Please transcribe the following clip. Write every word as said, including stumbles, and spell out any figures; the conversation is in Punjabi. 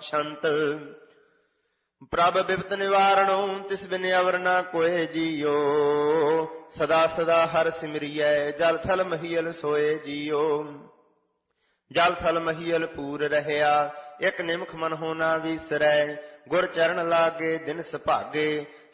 ਛੰਤ। ਪ੍ਰਭ ਬਿਪਤ ਨਿਵਾਰਣੋ ਤਿਸ ਬਿਨ ਅਵਰ ਨਾ ਕੋਇ ਜੀਓ। ਸਦਾ ਸਦਾ ਹਰ ਸਿਮਰਿਐ ਜਲ ਥਲ ਮਹੀਲ ਸੋਏ ਜੀਓ। ਜਲ ਥਲ ਮਹੀਲ ਪੂਰ ਰਹਿਆ ਇਕ ਨਿਮਖ ਮਨ ਹੋ ਨਾ ਵੀਸਰੈ। ਗੁਰ ਚਰਨ ਲਾਗੇ ਦਿਨ ਸੁਭਾਗੇ